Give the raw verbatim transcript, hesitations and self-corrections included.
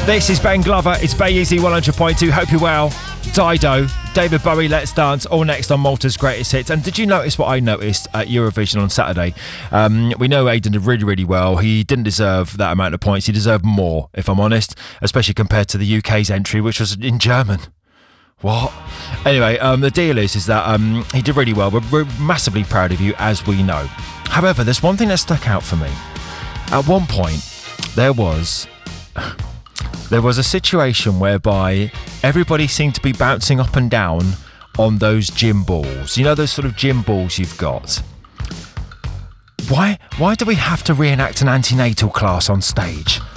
This is Ben Glover. It's Bay Easy one hundred point two. Hope you're well. Dido, David Bowie, Let's Dance, all next on Malta's Greatest Hits. And did you notice what I noticed at Eurovision on Saturday? Um, we know Aidan did really, really well. He didn't deserve that amount of points. He deserved more, if I'm honest, especially compared to the U K's entry, which was in German. What? Anyway, um, the deal is, is that um, he did really well. We're, we're massively proud of you, as we know. However, there's one thing that stuck out for me. At one point, there was... There was a situation whereby everybody seemed to be bouncing up and down on those gym balls. You know, those sort of gym balls you've got. Why, why do we have to reenact an antenatal class on stage?